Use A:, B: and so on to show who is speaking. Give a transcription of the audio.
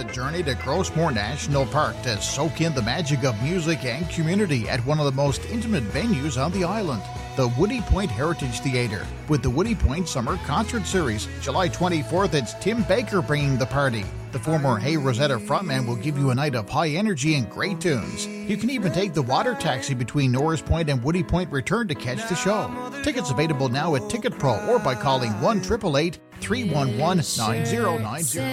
A: a journey to Grossmore National Park to soak in the magic of music and community at one of the most intimate venues on the island, the Woody Point Heritage Theatre, with the Woody Point Summer Concert Series. July 24th, it's Tim Baker bringing the party. The former Hey Rosetta frontman will give you a night of high energy and great tunes. You can even take the water taxi between Norris Point and Woody Point Return to catch the show. Tickets available now at Ticket Pro or by calling 1-888-311-9090.